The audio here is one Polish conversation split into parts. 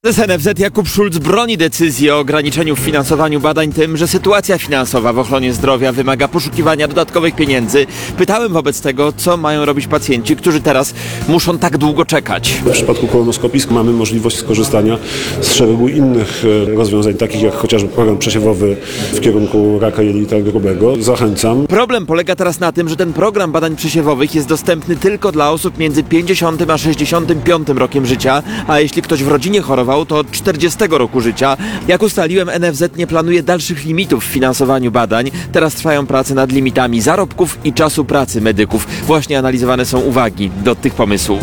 Prezes NFZ Jakub Szulc broni decyzji o ograniczeniu w finansowaniu badań tym, że sytuacja finansowa w ochronie zdrowia wymaga poszukiwania dodatkowych pieniędzy. Pytałem wobec tego, co mają robić pacjenci, którzy teraz muszą tak długo czekać. W przypadku kolonoskopii mamy możliwość skorzystania z szeregu innych rozwiązań, takich jak chociażby program przesiewowy w kierunku raka jelita grubego. Zachęcam. Problem polega teraz na tym, że ten program badań przesiewowych jest dostępny tylko dla osób między 50 a 65 rokiem życia, a jeśli ktoś w rodzinie chorował, to od 40 roku życia. Jak ustaliłem, NFZ nie planuje dalszych limitów w finansowaniu badań. Teraz trwają prace nad limitami zarobków i czasu pracy medyków. Właśnie analizowane są uwagi do tych pomysłów.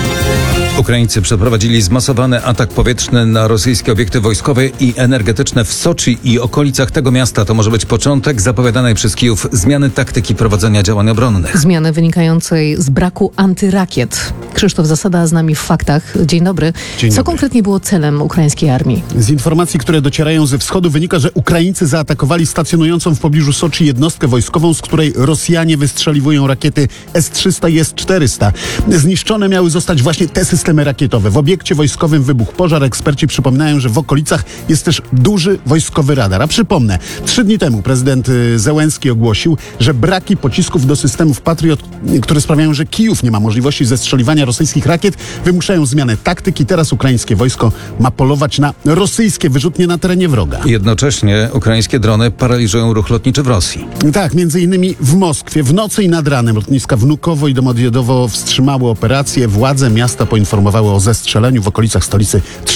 Ukraińcy przeprowadzili zmasowany atak powietrzny na rosyjskie obiekty wojskowe i energetyczne w Soczi i okolicach tego miasta. To może być początek zapowiadanej przez Kijów zmiany taktyki prowadzenia działań obronnych. Zmiany wynikającej z braku antyrakiet. Krzysztof Zasada z nami w Faktach. Dzień dobry. Co konkretnie było celem ukraińskiej armii? Z informacji, które docierają ze wschodu, wynika, że Ukraińcy zaatakowali stacjonującą w pobliżu Soczi jednostkę wojskową, z której Rosjanie wystrzeliwują rakiety S-300 i S-400. Zniszczone miały zostać właśnie te systemy rakietowe. W obiekcie wojskowym wybuchł pożar. Eksperci przypominają, że w okolicach jest też duży wojskowy radar. A przypomnę, 3 dni temu prezydent Zełenski ogłosił, że braki pocisków do systemów Patriot, które sprawiają, że Kijów nie ma możliwości zestrzeliwania rosyjskich rakiet, wymuszają zmianę taktyki. Teraz ukraińskie wojsko ma polować na rosyjskie wyrzutnie na terenie wroga. Jednocześnie ukraińskie drony paraliżują ruch lotniczy w Rosji. Tak, między innymi w Moskwie. W nocy i nad ranem lotniska Wnukowo i Domodjedowo wstrzymały operację. Władze miasta poinformowały o zestrzeleniu w okolicach stolicy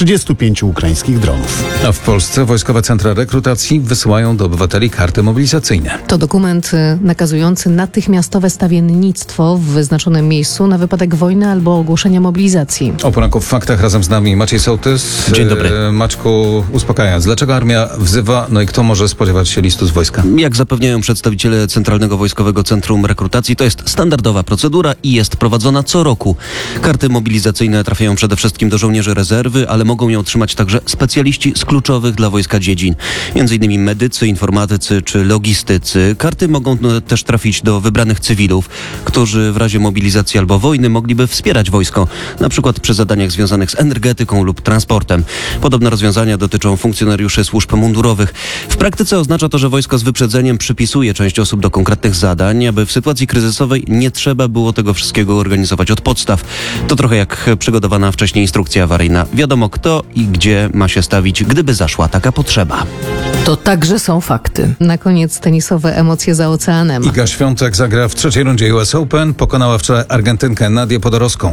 35 ukraińskich dronów. A w Polsce wojskowe centra rekrutacji wysyłają do obywateli karty mobilizacyjne. To dokument nakazujący natychmiastowe stawiennictwo w wyznaczonym miejscu na wypadek wojny albo ogłoszenia mobilizacji. O poranku w Faktach razem z nami Maciej Sołtys. Dzień dobry. Maćku, uspokajając, dlaczego armia wzywa, no i kto może spodziewać się listu z wojska? Jak zapewniają przedstawiciele Centralnego Wojskowego Centrum Rekrutacji, to jest standardowa procedura i jest prowadzona co roku. Karty mobilizacyjne trafiają przede wszystkim do żołnierzy rezerwy, ale mogą ją otrzymać także specjaliści z kluczowych dla wojska dziedzin. Między innymi medycy, informatycy czy logistycy. Karty mogą też trafić do wybranych cywilów, którzy w razie mobilizacji albo wojny mogliby wspierać wojsko, na przykład przy zadaniach związanych z energetyką lub transportem. Podobne rozwiązania dotyczą funkcjonariuszy służb mundurowych. W praktyce oznacza to, że wojsko z wyprzedzeniem przypisuje część osób do konkretnych zadań, aby w sytuacji kryzysowej nie trzeba było tego wszystkiego organizować od podstaw. To trochę jak przygotowana wcześniej instrukcja awaryjna. Wiadomo kto i gdzie ma się stawić, gdyby zaszła taka potrzeba. To także są fakty. Na koniec tenisowe emocje za oceanem. Iga Świątek zagra w trzeciej rundzie US Open. Pokonała wczoraj Argentynkę Nadię Podoroską.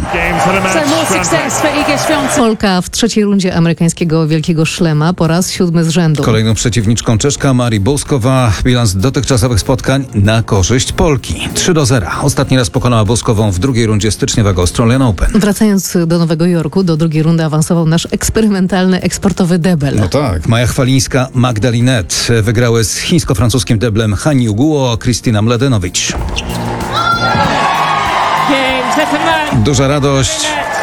Polka w trzeciej rundzie amerykańskiego Wielkiego Szlema po raz 7 z rzędu. Kolejną przeciwniczką Czeszka Marii Bouzkova. Bilans dotychczasowych spotkań na korzyść Polki. 3-0. Ostatni raz pokonała Bouzkovą w drugiej rundzie styczniowego Australian Open. Wracając do Nowego Jorku, do drugiej rundy awansował nasz eksperymentalny eksportowy debel. No tak. Maja Chwalińska, Magda Linette wygrały z chińsko-francuskim deblem Hani Uguo, Krystyna Mladenowicz. Duża radość.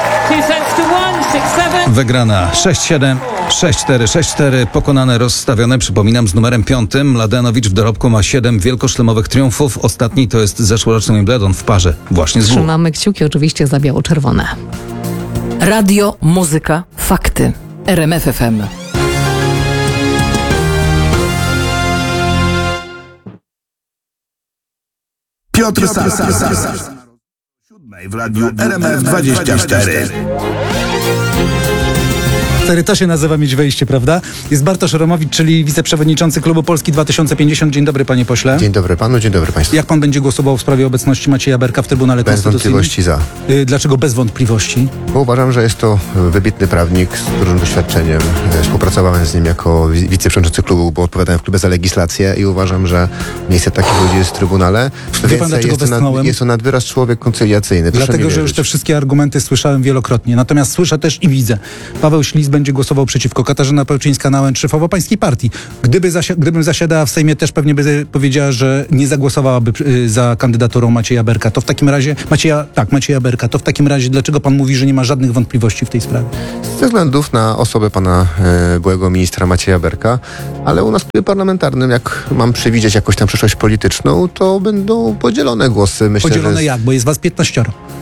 Wygrana 6-7, 6-4, 6-4. Pokonane, rozstawione, przypominam, z numerem 5. Mladenowicz w dorobku ma 7 wielkoszlemowych triumfów. Ostatni to jest zeszłoroczny Wimbledon w parze właśnie z WW. Trzymamy kciuki oczywiście za biało-czerwone. Radio, muzyka, fakty. RMF FM. Piotr Sasa. W radiu RMF 24. To się nazywa mieć wejście, prawda? Jest Bartosz Romowicz, czyli wiceprzewodniczący Klubu Polski 2050. Dzień dobry, panie pośle. Dzień dobry panu, dzień dobry państwu. Jak pan będzie głosował w sprawie obecności Macieja Berka w Trybunale Konstytucyjnym? Bez wątpliwości za. Dlaczego bez wątpliwości? Bo uważam, że jest to wybitny prawnik z dużym doświadczeniem. Współpracowałem z nim jako wiceprzewodniczący klubu, bo odpowiadałem w klubie za legislację i uważam, że miejsce takich ludzi jest w Trybunale. Wie pan, dlaczego westchnąłem? Jest to nad wyraz człowiek koncyliacyjny. Dlatego, że już te wszystkie argumenty słyszałem wielokrotnie. Natomiast słyszę też i widzę. Paweł Ślis będzie głosował przeciwko. Katarzyna Pełczyńska-Nałęcz, szefowa pańskiej partii. Gdybym zasiadała w Sejmie, też pewnie by powiedziała, że nie zagłosowałaby za kandydaturą Macieja Berka. To w takim razie, Macieja Berka, to w takim razie dlaczego pan mówi, że nie ma żadnych wątpliwości w tej sprawie? Ze względów na osobę pana byłego ministra Macieja Berka, ale u nas w klubie parlamentarnym, jak mam przewidzieć jakąś tam przyszłość polityczną, to będą podzielone głosy. Myślę, podzielone że jak? Bo jest was 15.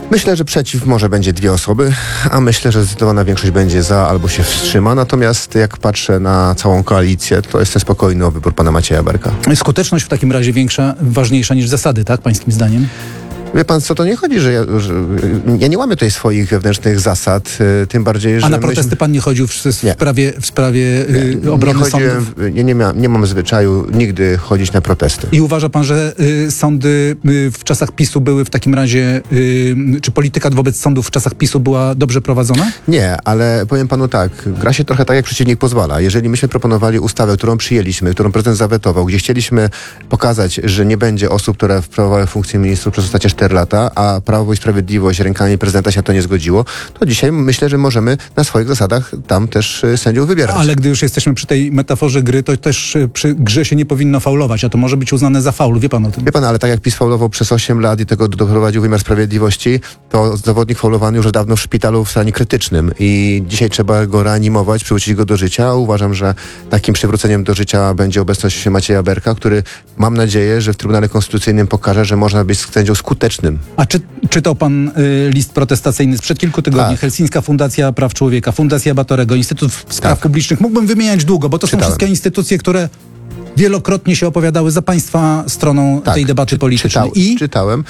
Myślę, że przeciw może będzie 2 osoby, a myślę, że zdecydowana większość będzie za albo się wstrzyma. Natomiast jak patrzę na całą koalicję, to jestem spokojny o wybór pana Macieja Berka. Skuteczność w takim razie ważniejsza niż zasady, tak? Pańskim zdaniem? Wie pan co, to nie chodzi, że ja nie łamię tutaj swoich wewnętrznych zasad, tym bardziej, że... A na protesty pan nie chodził w sprawie obrony sądów? Nie mam zwyczaju nigdy chodzić na protesty. I uważa pan, że sądy w czasach PiS-u były w takim razie, czy polityka wobec sądów w czasach PiS-u była dobrze prowadzona? Nie, ale powiem panu tak, gra się trochę tak, jak przeciwnik pozwala. Jeżeli myśmy proponowali ustawę, którą przyjęliśmy, którą prezydent zawetował, gdzie chcieliśmy pokazać, że nie będzie osób, które sprawowały funkcję ministrów przez ostatnie 4 lata, a Prawo i Sprawiedliwość rękami prezydenta się na to nie zgodziło, to dzisiaj myślę, że możemy na swoich zasadach tam też sędziów wybierać. Ale gdy już jesteśmy przy tej metaforze gry, to też przy grze się nie powinno faulować, a to może być uznane za faul. Wie pan o tym? Wie pan, ale tak jak PiS faulował przez 8 lat i tego doprowadził wymiar sprawiedliwości, to zawodnik faulowany już dawno w szpitalu w stanie krytycznym i dzisiaj trzeba go reanimować, przywrócić go do życia. Uważam, że takim przywróceniem do życia będzie obecność Macieja Berka, który mam nadzieję, że w Trybunale Konstytucyjnym pokaże, że można być sędzią skutecznym. A czytał pan list protestacyjny sprzed kilku tygodni? Tak. Helsińska Fundacja Praw Człowieka, Fundacja Batorego, Instytut Spraw Publicznych. Mógłbym wymieniać długo, bo to są wszystkie instytucje, które wielokrotnie się opowiadały za państwa stroną tej debaty politycznej. Czytałem.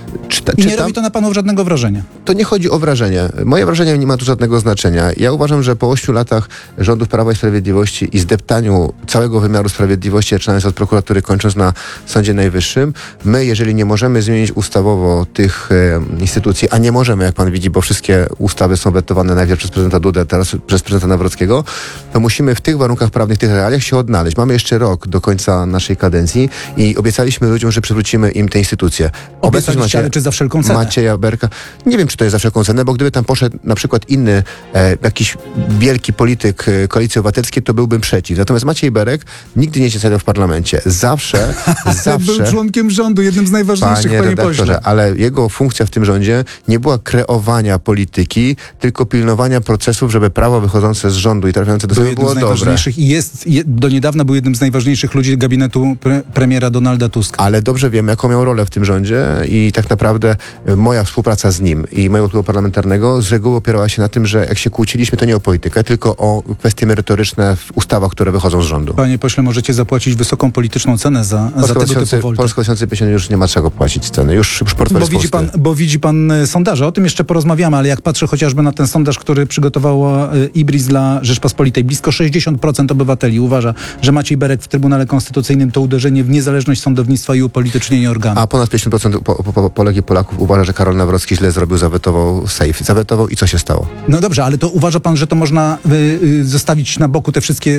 I nie robi to na panów żadnego wrażenia. To nie chodzi o wrażenie. Moje wrażenie nie ma tu żadnego znaczenia. Ja uważam, że po 8 latach rządów Prawa i Sprawiedliwości i zdeptaniu całego wymiaru sprawiedliwości, zaczynając od prokuratury, kończąc na Sądzie Najwyższym, my, jeżeli nie możemy zmienić ustawowo tych instytucji, a nie możemy, jak pan widzi, bo wszystkie ustawy są wetowane najpierw przez prezydenta Dudę, teraz przez prezydenta Nawrockiego, to musimy w tych warunkach prawnych, w tych realiach się odnaleźć. Mamy jeszcze rok do końca naszej kadencji i obiecaliśmy ludziom, że przywrócimy im te instytucje. Obiecaliście, ale czy za wszelką cenę? Macieja Berka. Nie wiem, czy to jest za wszelką cenę, bo gdyby tam poszedł na przykład inny, jakiś wielki polityk Koalicji Obywatelskiej, to byłbym przeciw. Natomiast Maciej Berek nigdy nie siedział w parlamencie. Zawsze. Był członkiem rządu, jednym z najważniejszych, panie pośle. Ale jego funkcja w tym rządzie nie była kreowania polityki, tylko pilnowania procesów, żeby prawo wychodzące z rządu i trafiające do Sejmu było dobre. I do niedawna był jednym z najważniejszych ludzi gabinetu premiera Donalda Tuska. Ale dobrze wiem, jaką miał rolę w tym rządzie i tak naprawdę moja współpraca z nim i mojego klubu parlamentarnego z reguły opierała się na tym, że jak się kłóciliśmy, to nie o politykę, tylko o kwestie merytoryczne w ustawach, które wychodzą z rządu. Panie pośle, możecie zapłacić wysoką polityczną cenę za tego typu woltę. Polska 2050 już nie ma czego płacić ceny. Już portfel bo widzi pan sondaże. O tym jeszcze porozmawiamy, ale jak patrzę chociażby na ten sondaż, który przygotowała Ibris dla Rzeczpospolitej, blisko 60% obywateli uważa, że Maciej Berek w Trybunale Konstytucyjnym to uderzenie w niezależność sądownictwa i upolitycznienie organów. A ponad 50% Polek i Polaków uważa, że Karol Nawrocki źle zrobił, zawetował sejf. Zawetował i co się stało? No dobrze, ale to uważa pan, że to można zostawić na boku te wszystkie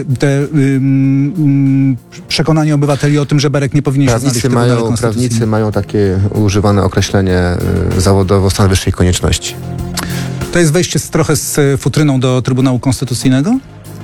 przekonania obywateli o tym, że Berek nie powinien się znaleźć w Trybunale Konstytucyjnym? Prawnicy mają takie używane określenie zawodowo stan wyższej konieczności. To jest wejście trochę z futryną do Trybunału Konstytucyjnego?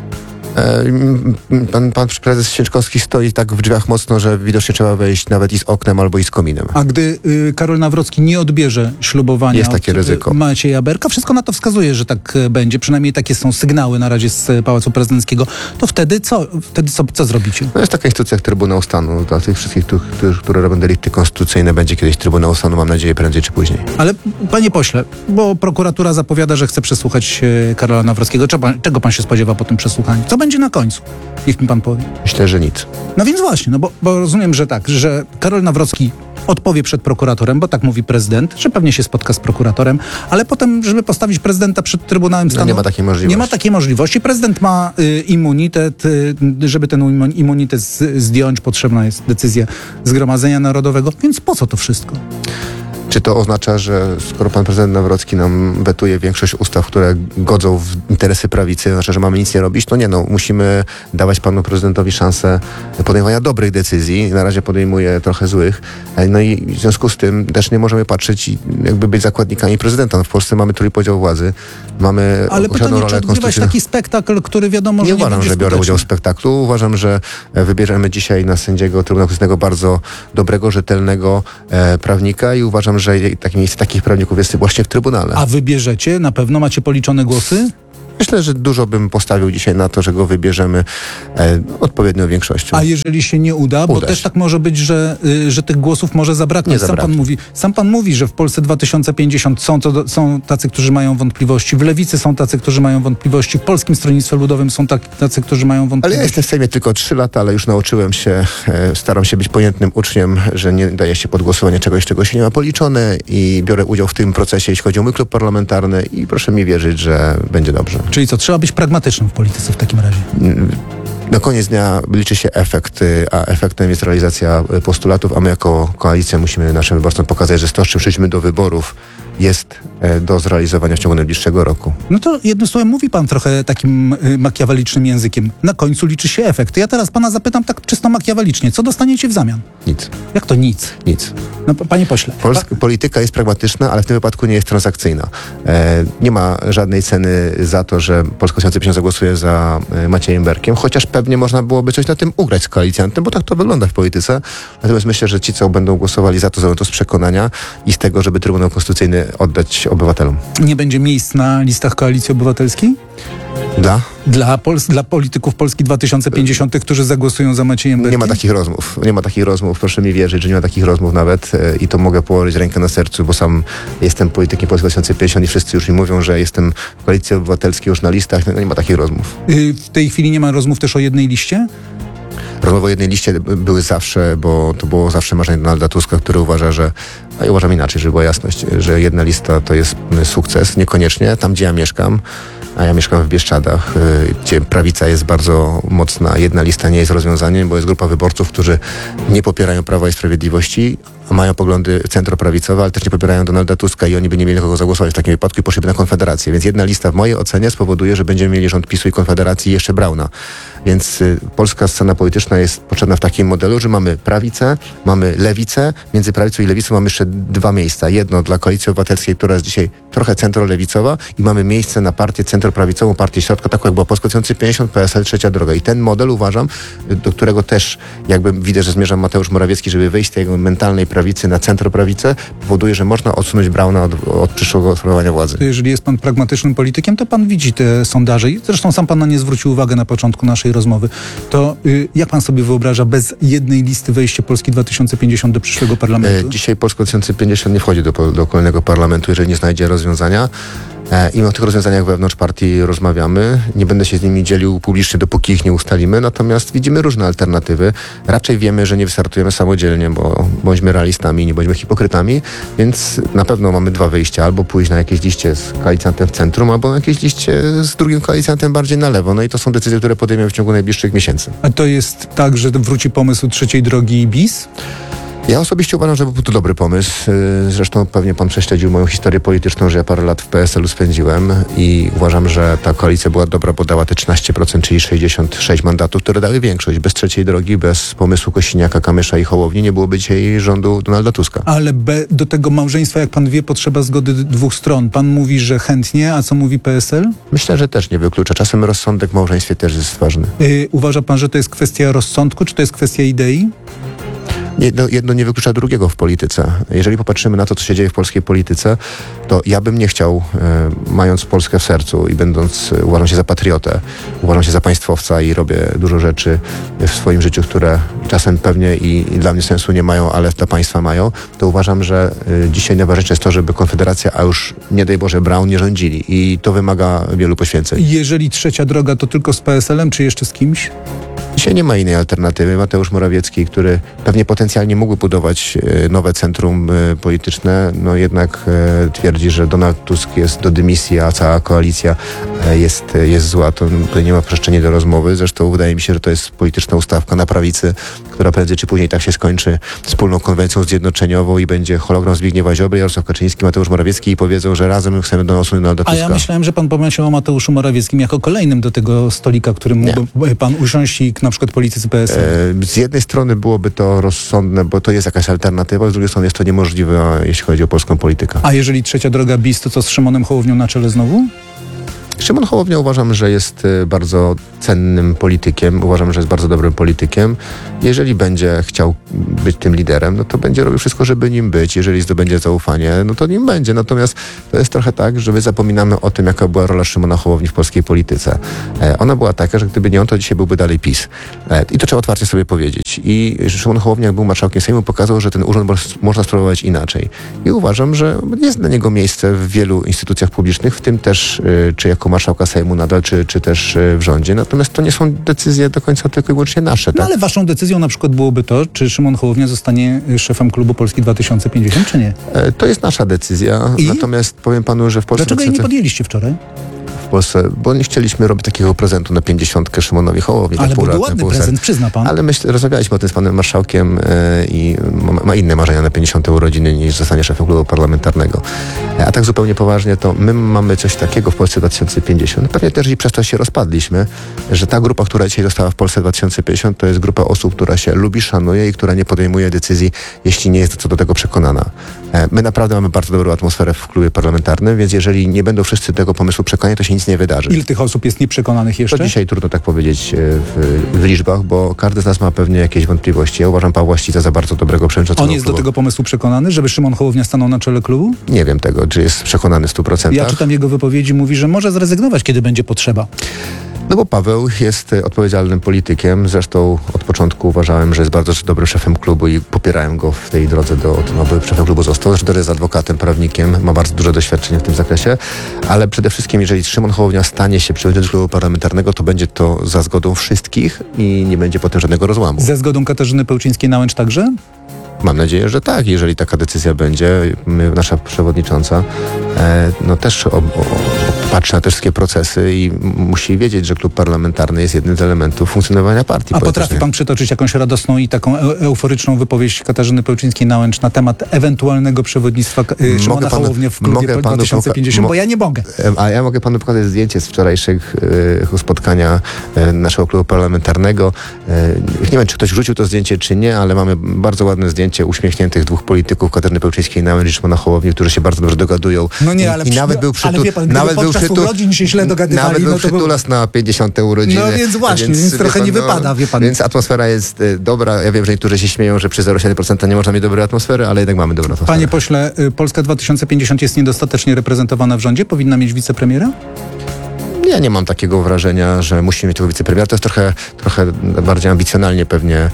Pan prezes Święczkowski stoi tak w drzwiach mocno, że widocznie trzeba wejść nawet i z oknem, albo i z kominem. A gdy Karol Nawrocki nie odbierze ślubowania jest takie ryzyko. Macieja Berka, wszystko na to wskazuje, że tak będzie, przynajmniej takie są sygnały na razie z Pałacu Prezydenckiego, to wtedy co zrobicie? No jest taka instytucja jak Trybunał Stanu. Dla tych wszystkich, które robią delikty konstytucyjne, będzie kiedyś Trybunał Stanu, mam nadzieję, prędzej czy później. Ale panie pośle, bo prokuratura zapowiada, że chce przesłuchać Karola Nawrockiego. Czego pan się spodziewa po tym przesłuchaniu? Co będzie na końcu? Niech mi pan powie. Myślę, że nic. No więc właśnie, bo rozumiem, że tak, że Karol Nawrocki odpowie przed prokuratorem, bo tak mówi prezydent, że pewnie się spotka z prokuratorem, ale potem, żeby postawić prezydenta przed Trybunałem Stanu... nie ma takiej możliwości. Nie ma takiej możliwości. Prezydent ma immunitet. Żeby ten immunitet zdjąć, potrzebna jest decyzja Zgromadzenia Narodowego. Więc po co to wszystko? Czy to oznacza, że skoro pan prezydent Nawrocki nam wetuje większość ustaw, które godzą w interesy prawicy, to znaczy, że mamy nic nie robić? To nie, musimy dawać panu prezydentowi szansę podejmowania dobrych decyzji. Na razie podejmuje trochę złych. No i w związku z tym też nie możemy patrzeć i jakby być zakładnikami prezydenta. W Polsce mamy trójpodział władzy, mamy ale pytanie, rolę czy odgrywać taki spektakl, który wiadomo, że nie uważam, będzie że biorę skuteczny. udział w spektaklu. Uważam, że wybierzemy dzisiaj na sędziego Trybunału Konstytucyjnego bardzo dobrego, rzetelnego prawnika i uważam, że miejsce takich prawników jest właśnie w Trybunale. A wybierzecie? Na pewno macie policzone głosy? myślę, że dużo bym postawił dzisiaj na to, że go wybierzemy odpowiednią większością. A jeżeli się nie uda, bo też tak może być, że tych głosów może zabraknąć. Sam pan mówi, że w Polsce 2050 są tacy, którzy mają wątpliwości, w Lewicy są tacy, którzy mają wątpliwości, w Polskim Stronnictwie Ludowym są tacy, którzy mają wątpliwości. Ale ja jestem w Sejmie tylko 3 lata, ale już nauczyłem się, staram się być pojętnym uczniem, że nie daje się pod głosowanie czegoś, czego się nie ma policzone i biorę udział w tym procesie, jeśli chodzi o mój klub parlamentarny i proszę mi wierzyć, że będzie dobrze. Czyli co, trzeba być pragmatycznym w polityce w takim razie? Na koniec dnia liczy się efekt, a efektem jest realizacja postulatów, a my jako koalicja musimy naszym wyborcom pokazać, że to, z czym szliśmy do wyborów, jest do zrealizowania w ciągu najbliższego roku. No to jednym słowem mówi pan trochę takim makiawelicznym językiem. Na końcu liczy się efekt. Ja teraz pana zapytam tak czysto makiawelicznie. Co dostaniecie w zamian? Nic. Jak to nic? Nic. No, panie pośle. Polityka jest pragmatyczna, ale w tym wypadku nie jest transakcyjna. Nie ma żadnej ceny za to, że Polska 2050 zagłosuje za Maciejem Berkiem, chociaż pewnie można byłoby coś na tym ugrać z koalicjantem, bo tak to wygląda w polityce. Natomiast myślę, że ci, co będą głosowali za to, zrobią to z przekonania i z tego, żeby Trybunał Konstytucyjny oddać obywatelom. Nie będzie miejsc na listach Koalicji Obywatelskiej? Dla polityków Polski 2050, którzy zagłosują za Maciejem Berkiem? Nie ma takich rozmów. Proszę mi wierzyć, że nie ma takich rozmów nawet i to mogę położyć rękę na sercu, bo sam jestem politykiem Polski 2050 i wszyscy już mi mówią, że jestem w Koalicji Obywatelskiej już na listach. No, nie ma takich rozmów. W tej chwili nie ma rozmów też o jednej liście? Rozmowy o jednej liście były zawsze, bo to było zawsze marzenie Donalda Tuska, który uważa, że, a ja uważam inaczej, żeby była jasność, że jedna lista to jest sukces, niekoniecznie tam, gdzie ja mieszkam, a ja mieszkam w Bieszczadach, gdzie prawica jest bardzo mocna. Jedna lista nie jest rozwiązaniem, bo jest grupa wyborców, którzy nie popierają Prawa i Sprawiedliwości, a mają poglądy centroprawicowe, ale też nie popierają Donalda Tuska i oni by nie mieli na kogo zagłosować w takim wypadku i poszliby na Konfederację. Więc jedna lista w mojej ocenie spowoduje, że będziemy mieli rząd PiS-u i Konfederacji i jeszcze Brauna. Więc polska scena polityczna jest potrzebna w takim modelu, że mamy prawicę, mamy lewicę, między prawicą i lewicą mamy jeszcze 2 miejsca. Jedno dla Koalicji Obywatelskiej, która jest dzisiaj trochę centrolewicowa i mamy miejsce na partię centroprawicową, partię środka, taką jak była Polska 2050, PSL, Trzecia Droga. I ten model uważam, do którego też jakby widzę, że zmierza Mateusz Morawiecki, żeby wyjść z tej mentalnej prawicy na centroprawicę, powoduje, że można odsunąć Brauna od przyszłego sprawowania władzy. Jeżeli jest pan pragmatycznym politykiem, to pan widzi te sondaże i zresztą sam pan na nie zwrócił uwagę na początku naszej rozmowy. To jak pan sobie wyobraża bez jednej listy wejście Polski 2050 do przyszłego parlamentu? Dzisiaj Polska 2050 nie wchodzi do kolejnego parlamentu, jeżeli nie znajdzie rozwiązania. I my o tych rozwiązaniach wewnątrz partii rozmawiamy. Nie będę się z nimi dzielił publicznie, dopóki ich nie ustalimy, natomiast widzimy różne alternatywy. Raczej wiemy, że nie wystartujemy samodzielnie, bo bądźmy realistami, nie bądźmy hipokrytami, więc na pewno mamy 2 wyjścia. Albo pójść na jakieś liście z koalicjantem w centrum, albo na jakieś liście z drugim koalicjantem bardziej na lewo. No i to są decyzje, które podejmiemy w ciągu najbliższych miesięcy. A to jest tak, że wróci pomysł trzeciej drogi bis? Ja osobiście uważam, że był to dobry pomysł. Zresztą pewnie pan prześledził moją historię polityczną, że ja parę lat w PSL-u spędziłem i uważam, że ta koalicja była dobra, bo dała te 13%, czyli 66 mandatów, które dały większość. Bez trzeciej drogi, bez pomysłu Kosiniaka, Kamysza i Hołowni nie byłoby dzisiaj rządu Donalda Tuska. Ale do tego małżeństwa, jak pan wie, potrzeba zgody 2 stron. Pan mówi, że chętnie, a co mówi PSL? Myślę, że też nie wyklucza. Czasem rozsądek w małżeństwie też jest ważny. Uważa pan, że to jest kwestia rozsądku, czy to jest kwestia idei? Jedno nie wyklucza drugiego w polityce. Jeżeli popatrzymy na to, co się dzieje w polskiej polityce, to ja bym nie chciał, mając Polskę w sercu i uważam się za patriotę, uważam się za państwowca i robię dużo rzeczy w swoim życiu, które czasem pewnie i dla mnie sensu nie mają, ale dla państwa mają, to uważam, że dzisiaj najważniejsze jest to, żeby Konfederacja, a już nie daj Boże Braun, nie rządzili. I to wymaga wielu poświęceń. Jeżeli trzecia droga, to tylko z PSL-em, czy jeszcze z kimś? Dzisiaj nie ma innej alternatywy. Mateusz Morawiecki, który pewnie potencjalnie mógł budować nowe centrum polityczne, no jednak twierdzi, że Donald Tusk jest do dymisji, a cała koalicja jest zła. To tutaj nie ma przestrzeni do rozmowy. Zresztą wydaje mi się, że to jest polityczna ustawka na prawicy, która prędzej czy później tak się skończy wspólną konwencją zjednoczeniową i będzie hologram Zbigniewa Ziobry, Jarosław Kaczyński, Mateusz Morawiecki i powiedzą, że razem chcemy do nosu Donalda Tuska. A ja myślałem, że pan pomyślał o Mateuszu Morawieckim jako kolejnym do tego stolika, którym mógłby pan usiąść i na przykład politycy PSL. Z jednej strony byłoby to rozsądne, bo to jest jakaś alternatywa, z drugiej strony jest to niemożliwe, jeśli chodzi o polską politykę. A jeżeli trzecia droga bis, to co z Szymonem Hołownią na czele znowu? Szymon Hołownia uważam, że jest bardzo cennym politykiem, uważam, że jest bardzo dobrym politykiem. Jeżeli będzie chciał być tym liderem, no to będzie robił wszystko, żeby nim być. Jeżeli zdobędzie zaufanie, no to nim będzie. Natomiast to jest trochę tak, że my zapominamy o tym, jaka była rola Szymona Hołowni w polskiej polityce. Ona była taka, że gdyby nie on, to dzisiaj byłby dalej PiS. I to trzeba otwarcie sobie powiedzieć. I Szymon Hołownia, jak był marszałkiem Sejmu, pokazał, że ten urząd można sprawować inaczej. I uważam, że jest dla niego miejsce w wielu instytucjach publicznych, w tym też czy jako marszałka Sejmu nadal, czy też w rządzie. Natomiast to nie są decyzje do końca tylko i wyłącznie nasze. No Tak? ale waszą decyzją na przykład byłoby to, czy Szymon Hołownia zostanie szefem klubu Polski 2050, czy nie? To jest nasza decyzja. Natomiast powiem panu, że w Polsce... Dlaczego jej nie podjęliście wczoraj? W Polsce, bo nie chcieliśmy robić takiego prezentu na 50 Szymonowi Hołowni. Ale byłby ładny prezent, przyzna pan. Ale rozmawialiśmy o tym z panem marszałkiem i ma inne marzenia na 50 urodziny niż zostanie szefem klubu parlamentarnego. A tak zupełnie poważnie, to my mamy coś takiego w Polsce 2050. Pewnie też i przez to się rozpadliśmy, że ta grupa, która dzisiaj została w Polsce 2050, to jest grupa osób, która się lubi, szanuje i która nie podejmuje decyzji, jeśli nie jest co do tego przekonana. My naprawdę mamy bardzo dobrą atmosferę w klubie parlamentarnym, więc jeżeli nie będą wszyscy tego pomysłu przekonani, to się nic nie wydarzy. Ile tych osób jest nieprzekonanych jeszcze? To dzisiaj trudno tak powiedzieć w liczbach, bo każdy z nas ma pewnie jakieś wątpliwości. Ja uważam Pawła Ścica za bardzo dobrego przewodniczącego. On jest do tego pomysłu przekonany, żeby Szymon Hołownia stanął na czele klubu? Nie wiem tego, czy jest przekonany w 100%. Ja czytam jego wypowiedzi, mówi, że może zrezygnować, kiedy będzie potrzeba. No bo Paweł jest odpowiedzialnym politykiem. Zresztą od początku uważałem, że jest bardzo dobrym szefem klubu i popierałem go w tej drodze do tym, aby szefem klubu został. Zresztą jest adwokatem, prawnikiem, ma bardzo duże doświadczenie w tym zakresie. Ale przede wszystkim, jeżeli Szymon Hołownia stanie się przewodniczącym klubu parlamentarnego, to będzie to za zgodą wszystkich i nie będzie potem żadnego rozłamu. Ze zgodą Katarzyny Pełczyńskiej-Nałęcz także? Mam nadzieję, że tak. Jeżeli taka decyzja będzie, nasza przewodnicząca też patrzy na te wszystkie procesy i musi wiedzieć, że klub parlamentarny jest jednym z elementów funkcjonowania partii. A potrafi pan przytoczyć jakąś radosną i taką euforyczną wypowiedź Katarzyny Pełczyńskiej-Nałęcz na temat ewentualnego przewodnictwa Szymona Hołowni w klubie 2050, bo ja nie mogę. A ja mogę panu pokazać zdjęcie z wczorajszego spotkania naszego klubu parlamentarnego. Nie wiem, czy ktoś wrzucił to zdjęcie, czy nie, ale mamy bardzo ładne zdjęcie uśmiechniętych dwóch polityków, Katarzyny Pełczyńskiej-Nałęcz i Szymona Hołowni, którzy się bardzo dobrze dogadują. No nie, ale nawet był urodzin się źle dogadywali. Nawet był przytulas na 50 urodziny. No więc właśnie, więc trochę nie wypada, wie pan. Więc atmosfera jest dobra. Ja wiem, że niektórzy się śmieją, że przy 0,7% nie można mieć dobrej atmosfery, ale jednak mamy dobrą atmosferę. Panie pośle, Polska 2050 jest niedostatecznie reprezentowana w rządzie? Powinna mieć wicepremiera? Ja nie mam takiego wrażenia, że musimy mieć tego wicepremiera. To jest trochę bardziej ambicjonalnie pewnie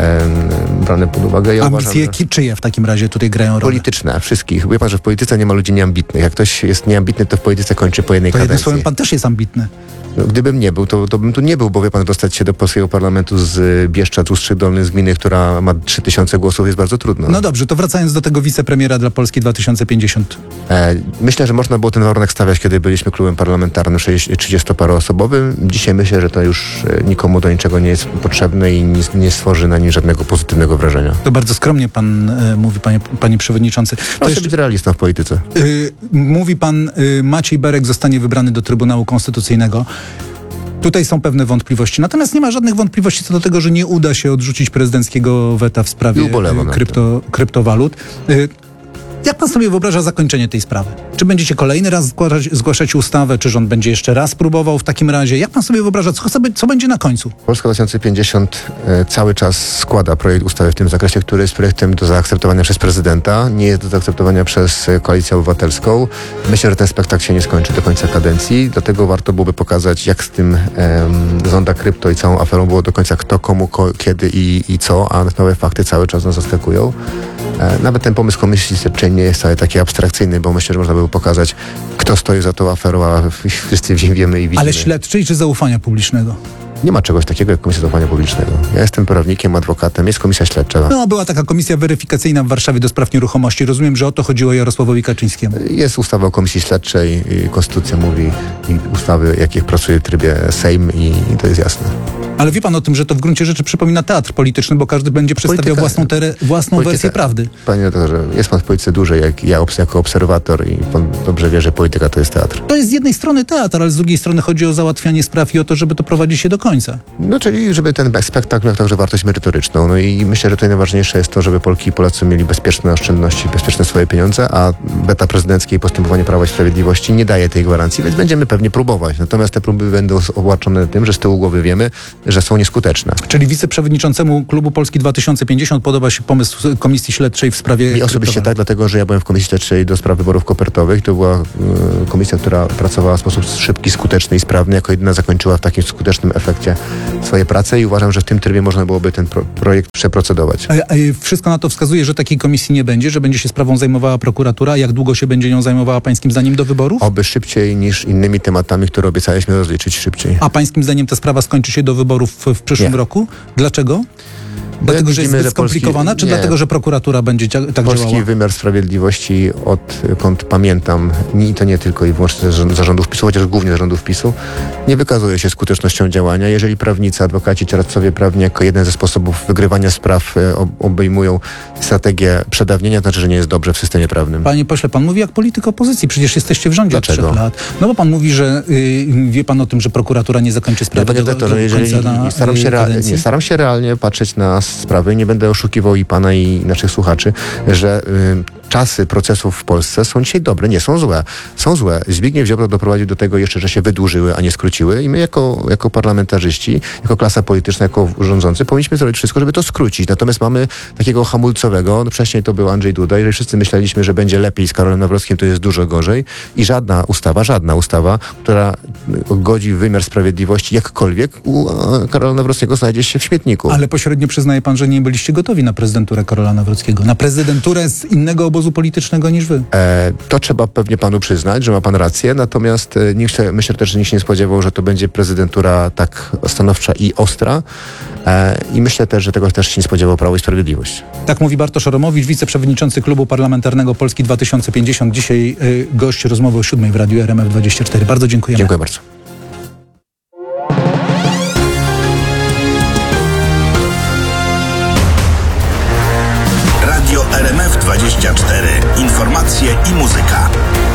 brane pod uwagę. Ja Ambicje czyje w takim razie tutaj grają rolę? Polityczne, wszystkich. Wie pan, że w polityce nie ma ludzi nieambitnych. Jak ktoś jest nieambitny, to w polityce kończy po jednej kadencji. Jednym słowem, pan też jest ambitny. No, gdybym nie był, to bym tu nie był, bo wie pan, dostać się do polskiego parlamentu z Bieszczad, Ustrzy Dolnych, z gminy, która ma 3000 głosów, jest bardzo trudno. No dobrze, to wracając do tego wicepremiera dla Polski 2050. Myślę, że można było ten warunek stawiać, kiedy byliśmy klubem parlamentarnym 30-paroosobowym. Dzisiaj myślę, że to już nikomu do niczego nie jest potrzebne i nie stworzy na nim żadnego pozytywnego wrażenia. To bardzo skromnie pan mówi, panie przewodniczący. Proszę być realistą w polityce. Mówi pan, Maciej Berek zostanie wybrany do Trybunału Konstytucyjnego. Tutaj są pewne wątpliwości. Natomiast nie ma żadnych wątpliwości co do tego, że nie uda się odrzucić prezydenckiego weta w sprawie kryptowalut. Jak pan sobie wyobraża zakończenie tej sprawy? Czy będziecie kolejny raz zgłaszać ustawę? Czy rząd będzie jeszcze raz próbował w takim razie? Jak pan sobie wyobraża, co będzie na końcu? Polska 2050 cały czas składa projekt ustawy w tym zakresie, który jest projektem do zaakceptowania przez prezydenta, nie jest do zaakceptowania przez Koalicję Obywatelską. Myślę, że ten spektakl się nie skończy do końca kadencji, dlatego warto byłoby pokazać, jak z tym Zonda Krypto i całą aferą było do końca, kto, komu, kiedy i co, a nowe fakty cały czas nas zaskakują. Nawet ten pomysł komisji śledczej nie jest wcale taki abstrakcyjny, bo myślę, że można by było pokazać, kto stoi za tą aferą, a wszyscy wiemy i widzimy. Ale śledczej czy zaufania publicznego? Nie ma czegoś takiego jak Komisja Zaufania Publicznego. Ja jestem prawnikiem, adwokatem, jest komisja śledcza. No, była taka komisja weryfikacyjna w Warszawie do spraw nieruchomości. Rozumiem, że o to chodziło Jarosławowi Kaczyńskiemu. Jest ustawa o komisji śledczej, konstytucja mówi i ustawy, jakich pracuje w trybie Sejm i to jest jasne. Ale wie pan o tym, że to w gruncie rzeczy przypomina teatr polityczny, bo każdy będzie przedstawiał własną wersję prawdy. Panie doktorze, jest pan w polityce dłużej, jak ja jako obserwator i pan dobrze wie, że polityka to jest teatr. To jest z jednej strony teatr, ale z drugiej strony chodzi o załatwianie spraw i o to, żeby to prowadzić się do końca. No czyli żeby ten spektakl miał także wartość merytoryczną. No i myślę, że tutaj najważniejsze jest to, żeby Polki i Polacy mieli bezpieczne oszczędności, bezpieczne swoje pieniądze, a weta prezydenckie i postępowanie Prawa i Sprawiedliwości nie daje tej gwarancji, więc będziemy pewnie próbować. Natomiast te próby będą obarczone tym, że z tyłu głowy wiemy, że są nieskuteczne. Czyli wiceprzewodniczącemu Klubu Polski 2050 podoba się pomysł Komisji Śledczej w sprawie... Mi osobiście tak, dlatego że ja byłem w Komisji Śledczej do spraw wyborów kopertowych. To była komisja, która pracowała w sposób szybki, skuteczny i sprawny. Jako jedyna zakończyła w takim skutecznym efekcie swoje prace i uważam, że w tym trybie można byłoby ten projekt przeprocedować. A wszystko na to wskazuje, że takiej komisji nie będzie, że będzie się sprawą zajmowała prokuratura. Jak długo się będzie nią zajmowała pańskim zdaniem do wyborów? Oby szybciej niż innymi tematami, które obiecaliśmy rozliczyć szybciej. A pańskim zdaniem ta sprawa skończy się do wyborów w przyszłym roku? Dlaczego? Dlatego, że jest zbyt skomplikowana, czy dlatego, że prokuratura będzie tak działała? Polski wymiar sprawiedliwości, odkąd pamiętam, i to nie tylko i wyłącznie zarządów PiS-u, chociaż głównie zarządów PiS-u, nie wykazuje się skutecznością działania. Jeżeli prawnicy, adwokaci czy radcowie prawni jako jeden ze sposobów wygrywania spraw obejmują strategię przedawnienia, to znaczy, że nie jest dobrze w systemie prawnym. Panie pośle, pan mówi jak polityk opozycji, przecież jesteście w rządzie od 3 lat. No bo pan mówi, że wie pan o tym, że prokuratura nie zakończy sprawy Panie doktorze, staram się realnie patrzeć na sprawy. Nie będę oszukiwał i pana, i naszych słuchaczy, że czasy procesów w Polsce są dzisiaj dobre, nie są złe. Są złe. Zbigniew Ziobro doprowadził do tego jeszcze, że się wydłużyły, a nie skróciły i my jako parlamentarzyści, jako klasa polityczna, jako rządzący powinniśmy zrobić wszystko, żeby to skrócić. Natomiast mamy takiego hamulcowego, no wcześniej to był Andrzej Duda, jeżeli wszyscy myśleliśmy, że będzie lepiej z Karolem Nawrockim, to jest dużo gorzej i żadna ustawa, która godzi wymiar sprawiedliwości jakkolwiek u Karola Nawrockiego znajdzie się w śmietniku. Ale pośrednio przyznaje pan, że nie byliście gotowi na prezydenturę Karola Nawrockiego, na prezydenturę z innego obozu politycznego niż wy. To trzeba pewnie panu przyznać, że ma pan rację, natomiast myślę też, że nikt się nie spodziewał, że to będzie prezydentura tak stanowcza i ostra i myślę też, że tego też się nie spodziewał Prawo i Sprawiedliwość. Tak mówi Bartosz Oromowicz, wiceprzewodniczący Klubu Parlamentarnego Polski 2050. Dzisiaj gość rozmowy o 7 w Radiu RMF24. Bardzo dziękujemy. Dziękuję bardzo. Radio RMF24. Informacje i muzyka.